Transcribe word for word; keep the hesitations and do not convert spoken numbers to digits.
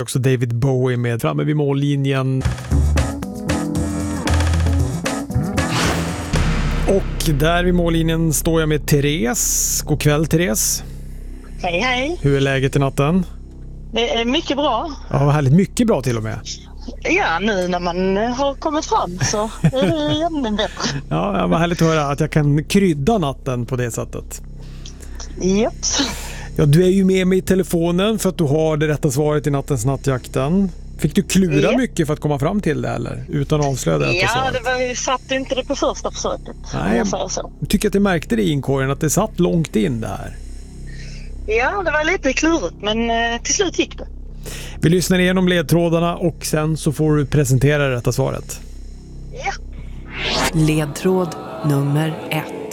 också David Bowie med framme vid mållinjen. Och där vid mållinjen står jag med Therese. God kväll, Therese. Hej, hej. Hur är läget i natten? Det är mycket bra. Ja, vad härligt. Mycket bra till och med. Ja, nu när man har kommit fram så är det ännu bättre. Ja, vad härligt att höra att jag kan krydda natten på det sättet. Japp. Ja, du är ju med mig i telefonen för att du har det rätta svaret i nattens nattjakten. Fick du klura ja. mycket för att komma fram till det eller? Utan att avslöja det rätta Ja, svaret? det var, vi satt inte det på första försöket. Nej, jag, jag, så. jag tycker att det märkte det i inkorgen att det satt långt in det här. Ja, det var lite klurigt men eh, till slut gick det. Vi lyssnar igenom ledtrådarna och sen så får du presentera det rätta svaret. Ja. Ledtråd nummer ett.